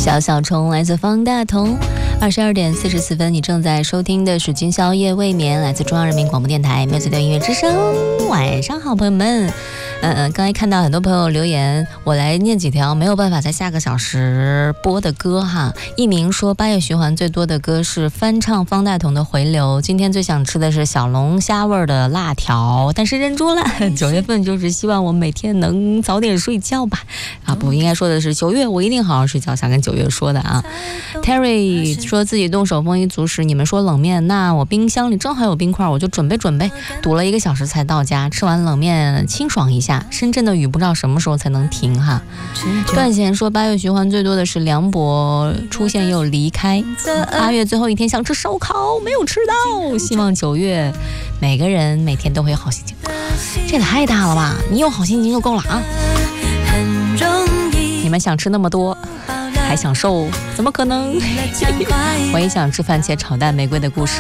小小虫来自方大同。22点44分，你正在收听的是今宵夜未眠，来自中央人民广播电台music的音乐之声。晚上好，朋友们。刚才看到很多朋友留言，我来念几条没有办法在下个小时播的歌哈。一鸣说8月循环最多的歌是翻唱方大同的回流，今天最想吃的是小龙虾味的辣条，但是认输了。9月份就是希望我每天能早点睡觉吧。不应该说的是9月我一定好好睡觉，想跟9月说的啊。Terry 说自己动手丰衣足食，你们说冷面，那我冰箱里正好有冰块，我就准备，堵了1个小时才到家，吃完冷面清爽一下。深圳的雨不知道什么时候才能停哈。段贤说8月循环最多的是梁博出现又离开，8月最后一天想吃烧烤没有吃到，希望9月每个人每天都会有好心情。这也太大了吧，你有好心情就够了啊。你们想吃那么多还想瘦，怎么可能？我也想吃番茄炒蛋玫瑰的故事。